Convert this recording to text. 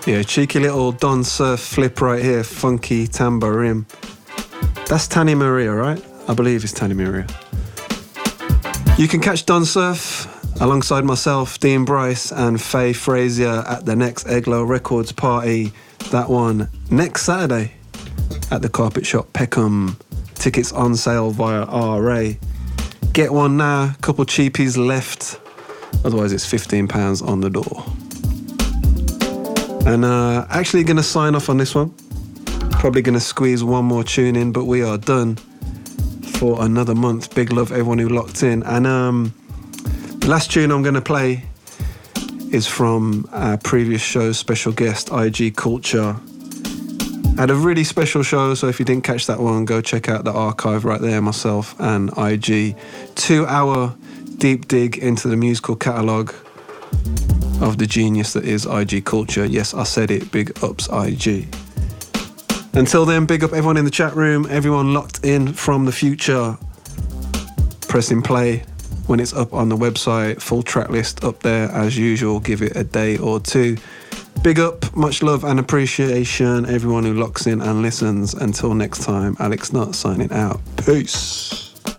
Yeah, cheeky little Don Surf flip right here, funky tambourine. That's Tani Maria, right? I believe it's Tani Maria. You can catch Don Surf alongside myself, Dean Bryce and Faye Frazier at the next Eglo Records party. That one next Saturday at the Carpet Shop Peckham. Tickets on sale via RA. Get one now, couple cheapies left. Otherwise it's £15 on the door. And actually going to sign off on this one. Probably going to squeeze one more tune in, but we are done for another month. Big love everyone who locked in. And the last tune I'm going to play is from our previous show's special guest, IG Culture. Had a really special show, so if you didn't catch that one, go check out the archive right there, myself and IG. 2-hour deep dig into the musical catalogue of the genius that is IG Culture. Yes, I said it, big ups IG. Until then, big up everyone in the chat room, everyone locked in from the future. Pressing play when it's up on the website, full track list up there as usual, give it a day or two. Big up, much love and appreciation, everyone who locks in and listens. Until next time, Alex Nutt signing out. Peace.